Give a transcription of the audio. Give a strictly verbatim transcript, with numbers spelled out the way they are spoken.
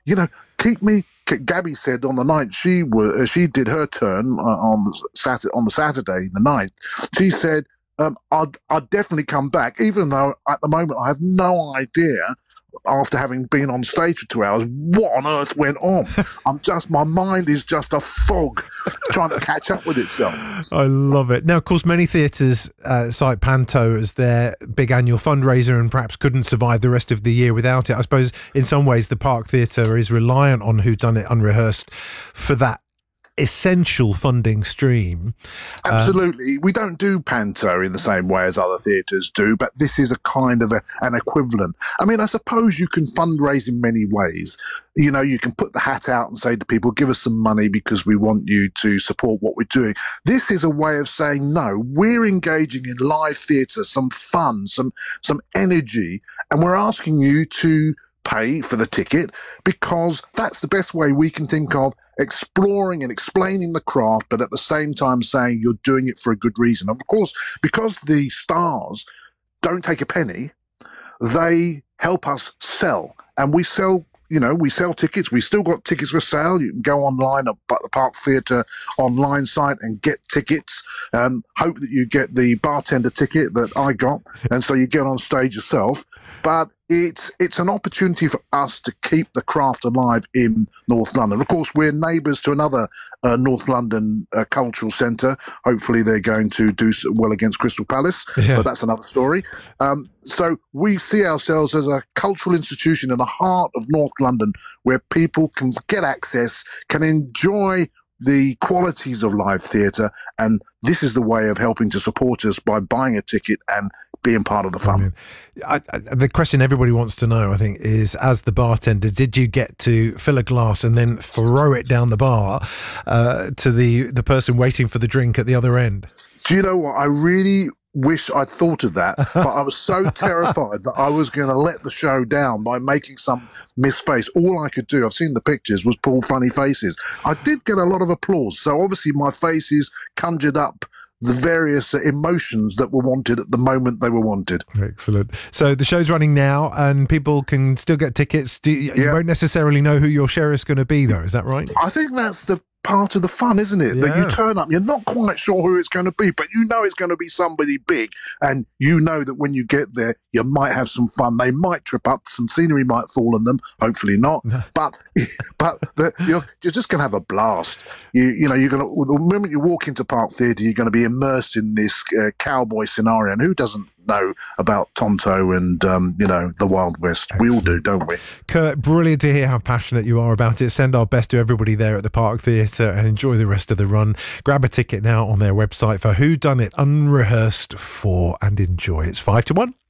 you know, keep me. Gabby said on the night she were, she did her turn uh, on Saturday, on the Saturday the night. She said, um, "I'd I'd definitely come back, even though at the moment I have no idea." After having been on stage for two hours, what on earth went on? I'm just, my mind is just a fog trying to catch up with itself. I love it. Now, of course, many theatres uh, cite Panto as their big annual fundraiser and perhaps couldn't survive the rest of the year without it. I suppose in some ways the Park Theatre is reliant on Whodunit Unrehearsed for that essential funding stream. Absolutely. Um, we don't do Panto in the same way as other theatres do, but this is a kind of a, an equivalent. I mean, I suppose you can fundraise in many ways. You know, you can put the hat out and say to people, give us some money because we want you to support what we're doing. This is a way of saying, no, we're engaging in live theatre, some fun, some, some energy, and we're asking you to pay for the ticket, because that's the best way we can think of exploring and explaining the craft, but at the same time saying you're doing it for a good reason. Of course, because the stars don't take a penny, they help us sell, and we sell, you know, we sell tickets. We still got tickets for sale. You can go online at the Park Theatre online site and get tickets. Um, hope that you get the bartender ticket that I got, and so you get on stage yourself. But it's it's an opportunity for us to keep the craft alive in North London. Of course, we're neighbours to another uh, North London uh, cultural centre. Hopefully they're going to do well against Crystal Palace, yeah. But that's another story. Um, so we see ourselves as a cultural institution in the heart of North London, where people can get access, can enjoy the qualities of live theatre, and this is the way of helping to support us by buying a ticket and being part of the fun. I, I, the question everybody wants to know, I think, is, as the bartender, did you get to fill a glass and then throw it down the bar uh, to the, the person waiting for the drink at the other end? Do you know what? I really wish I'd thought of that, but I was so terrified that I was going to let the show down by making some misface. All I could do, I've seen the pictures, was pull funny faces. I did get a lot of applause, so obviously my faces conjured up the various emotions that were wanted at the moment they were wanted. Excellent. So the show's running now and people can still get tickets. Do you, yeah. you won't necessarily know who your sheriff's going to be, though, is that right? I think that's the part of the fun, isn't it? Yeah. That you turn up, you're not quite sure who it's going to be, but you know it's going to be somebody big, and you know that when you get there, you might have some fun. They might trip up, some scenery might fall on them, hopefully not, but but the, you're, you're just going to have a blast. You you know, you're going to, the moment you walk into Park Theatre, you're going to be immersed in this uh, cowboy scenario, and who doesn't know about Tonto and, um, you know, the Wild West? Excellent. We all do, don't we? Kurt, brilliant to hear how passionate you are about it. Send our best to everybody there at the Park Theatre and enjoy the rest of the run. Grab a ticket now on their website for Whodunit Unrehearsed four and enjoy. It's five to one.